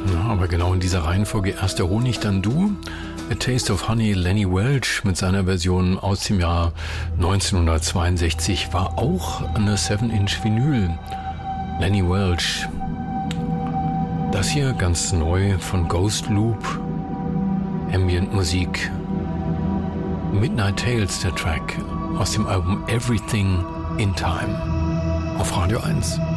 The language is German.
Ja, aber genau in dieser Reihenfolge erst der Honig, dann du. A Taste of Honey, Lenny Welch mit seiner Version aus dem Jahr 1962 war auch eine 7-Inch Vinyl. Lenny Welch. Das hier ganz neu von Ghost Loop. Ambient Musik. Midnight Tales, der Track aus dem Album Everything in Time. Auf Radio 1.